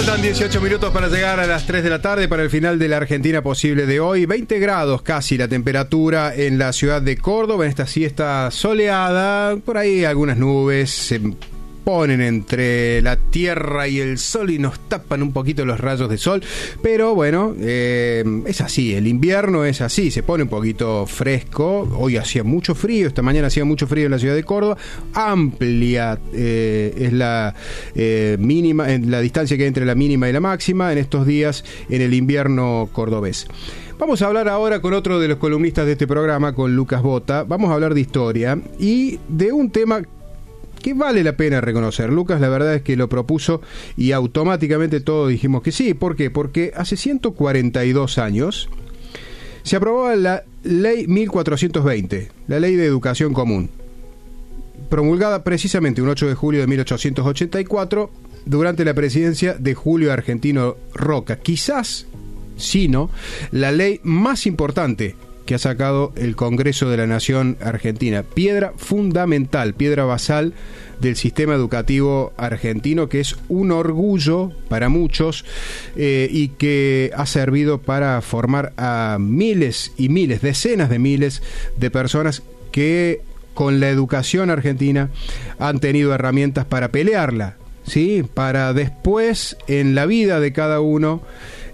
Faltan 18 minutos para llegar a las 3 de la tarde para el final de la Argentina posible de hoy. 20 grados casi la temperatura en la ciudad de Córdoba, en esta siesta soleada. Por ahí algunas nubes se ponen entre la tierra y el sol y nos tapan un poquito los rayos de sol, pero bueno, es así, el invierno es así, se pone un poquito fresco. Hoy hacía mucho frío, esta mañana hacía mucho frío en la ciudad de Córdoba. Amplia es la mínima, en la distancia que hay entre la mínima y la máxima en estos días en el invierno cordobés. Vamos a hablar ahora con otro de los columnistas de este programa, con Lucas Bota. Vamos a hablar de historia y de un tema que vale la pena reconocer. Lucas, la verdad es que lo propuso y automáticamente todos dijimos que sí. ¿Por qué? Porque hace 142 años se aprobó la Ley 1420, la Ley de Educación Común, promulgada precisamente un 8 de julio de 1884 durante la presidencia de Julio Argentino Roca. Quizás, si no, la ley más importante que ha sacado el Congreso de la Nación Argentina. Piedra fundamental, piedra basal del sistema educativo argentino, que es un orgullo para muchos y que ha servido para formar a miles y miles, decenas de miles de personas que con la educación argentina han tenido herramientas para pelearla, ¿sí? Para después en la vida de cada uno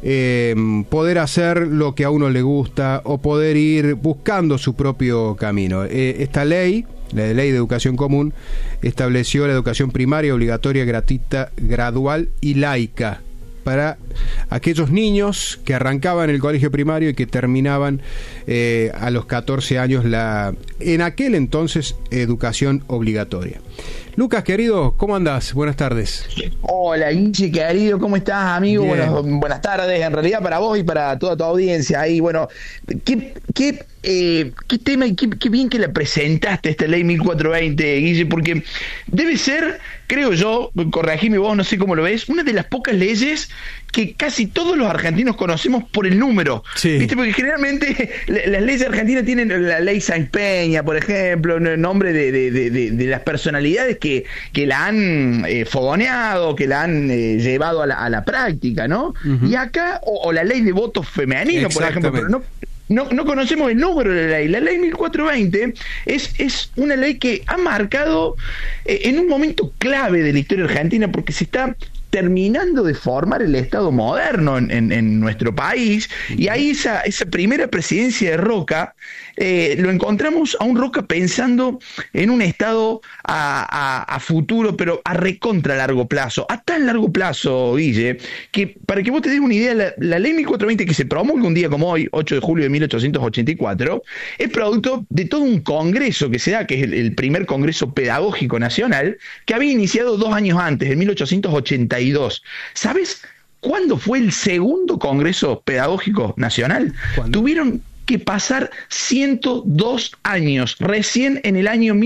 poder hacer lo que a uno le gusta o poder ir buscando su propio camino. Esta ley, la Ley de Educación Común, estableció la educación primaria obligatoria, gratuita, gradual y laica para aquellos niños que arrancaban el colegio primario y que terminaban a los 14 años en aquel entonces, educación obligatoria. Lucas, querido, ¿cómo andás? Buenas tardes. Hola, Guille, querido, ¿cómo estás, amigo? Buenas tardes, en realidad para vos y para toda tu audiencia. Y bueno, qué tema y qué bien que la presentaste, esta ley 1420, Guille, porque debe ser, creo yo, corregime vos, no sé cómo lo ves, una de las pocas leyes que casi todos los argentinos conocemos por el número. Sí. ¿Viste? Porque generalmente las leyes argentinas tienen la ley Sáenz Peña, por ejemplo, el nombre de las personalidades que la han fogoneado, que la han llevado a la práctica, ¿no? Uh-huh. Y acá, o la ley de voto femenino, por ejemplo, pero no conocemos el número de la ley. La ley 1420 es una ley que ha marcado en un momento clave de la historia argentina, porque se está terminando de formar el Estado moderno en nuestro país, y ahí esa primera presidencia de Roca, lo encontramos a un Roca pensando en un Estado a futuro, pero a recontra largo plazo, a tan largo plazo, Guille, que para que vos te des una idea, la ley 1420 que se promulga un día como hoy, 8 de julio de 1884, es producto de todo un congreso que se da, que es el primer Congreso Pedagógico Nacional, que había iniciado 2 años antes, en 1882. ¿Sabes cuándo fue el segundo Congreso Pedagógico Nacional? ¿Cuándo? Tuvieron que pasar 102 años. Recién en el año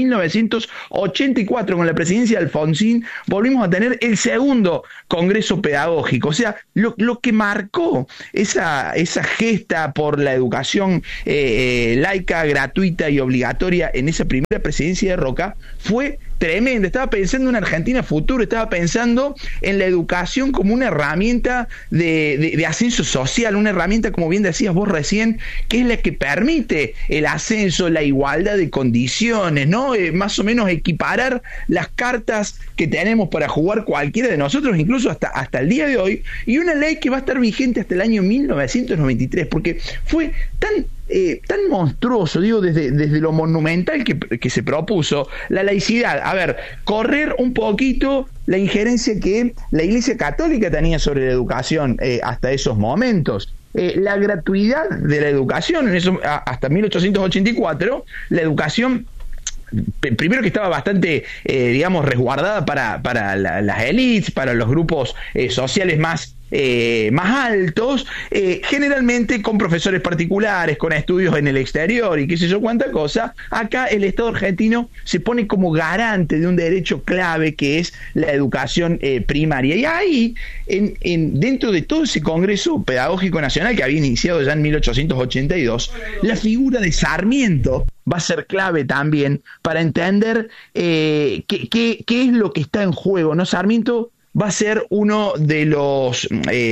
1984, con la presidencia de Alfonsín, volvimos a tener el segundo Congreso Pedagógico. O sea, lo que marcó esa gesta por la educación laica, gratuita y obligatoria en esa primera presidencia de Roca fue tremendo. Estaba pensando en una Argentina futuro, estaba pensando en la educación como una herramienta de ascenso social, una herramienta, como bien decías vos recién, que es la que permite el ascenso, la igualdad de condiciones, ¿no? Más o menos equiparar las cartas que tenemos para jugar cualquiera de nosotros, incluso hasta el día de hoy, y una ley que va a estar vigente hasta el año 1993, porque fue tan monstruoso, digo, desde lo monumental que se propuso, la laicidad. A ver, correr un poquito la injerencia que la Iglesia Católica tenía sobre la educación hasta esos momentos. La gratuidad de la educación, hasta 1884, la educación, primero que estaba bastante, digamos, resguardada para las élites, para los grupos sociales más altos, generalmente con profesores particulares, con estudios en el exterior y qué sé yo cuánta cosa. Acá el Estado argentino se pone como garante de un derecho clave que es la educación primaria. Y ahí, dentro de todo ese Congreso Pedagógico Nacional que había iniciado ya en 1882, la figura de Sarmiento va a ser clave también para entender qué es lo que está en juego, ¿no? Sarmiento va a ser uno de los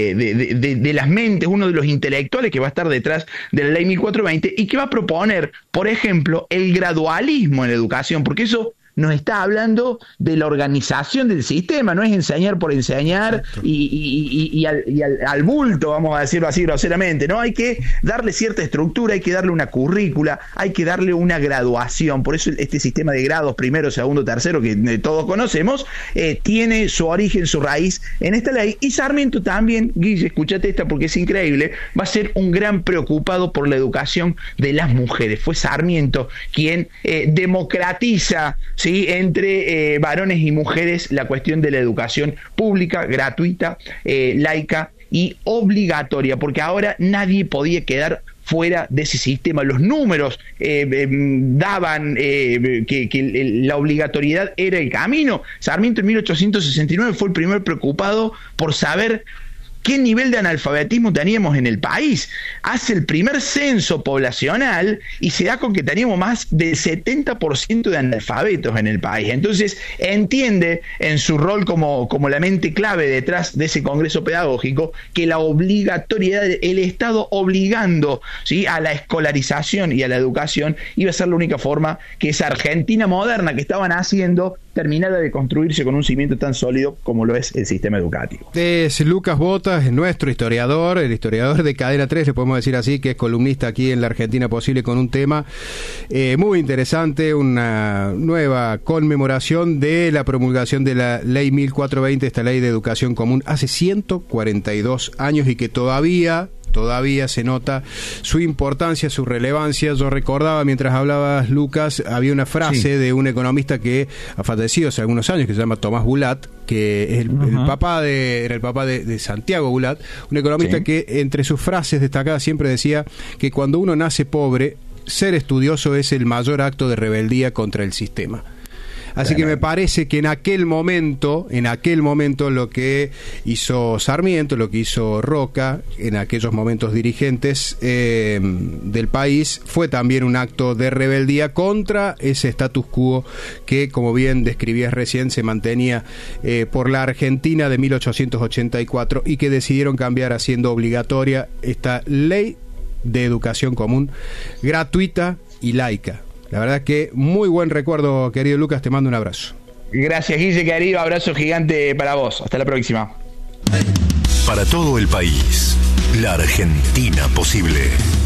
de las mentes, uno de los intelectuales que va a estar detrás de la ley 1420 y que va a proponer, por ejemplo, el gradualismo en la educación, porque eso nos está hablando de la organización del sistema, no es enseñar por enseñar y al bulto, vamos a decirlo así groseramente, ¿no? Hay que darle cierta estructura, hay que darle una currícula, hay que darle una graduación. Por eso este sistema de grados, primero, segundo, tercero, que todos conocemos, tiene su origen, su raíz en esta ley. Y Sarmiento también, Guille, escúchate esta porque es increíble, va a ser un gran preocupado por la educación de las mujeres. Fue Sarmiento quien democratiza, ¿sí?, entre varones y mujeres la cuestión de la educación pública, gratuita, laica y obligatoria, porque ahora nadie podía quedar fuera de ese sistema. Los números daban que la obligatoriedad era el camino. Sarmiento en 1869 fue el primer preocupado por saber qué nivel de analfabetismo teníamos en el país. Hace el primer censo poblacional y se da con que teníamos más del 70% de analfabetos en el país. Entonces entiende en su rol como la mente clave detrás de ese congreso pedagógico que la obligatoriedad, el Estado obligando, ¿sí?, a la escolarización y a la educación iba a ser la única forma que esa Argentina moderna que estaban haciendo terminara de construirse con un cimiento tan sólido como lo es el sistema educativo. Es Lucas Botas, nuestro historiador, el historiador de Cadena 3, le podemos decir así, que es columnista aquí en La Argentina Posible con un tema muy interesante, una nueva conmemoración de la promulgación de la Ley 1420, esta Ley de Educación Común, hace 142 años y que todavía se nota su importancia, su relevancia. Yo recordaba, mientras hablabas, Lucas, había una frase de un economista que ha fallecido hace algunos años, que se llama Tomás Bulat, que es el papá de Santiago Bulat, un economista que entre sus frases destacadas siempre decía que cuando uno nace pobre, ser estudioso es el mayor acto de rebeldía contra el sistema. Así que me parece que en aquel momento lo que hizo Sarmiento, lo que hizo Roca, en aquellos momentos dirigentes del país, fue también un acto de rebeldía contra ese status quo que, como bien describías recién, se mantenía por la Argentina de 1884 y que decidieron cambiar haciendo obligatoria esta ley de educación común, gratuita y laica. La verdad que muy buen recuerdo, querido Lucas, te mando un abrazo. Gracias, Guille, querido, abrazo gigante para vos. Hasta la próxima. Para todo el país, La Argentina Posible.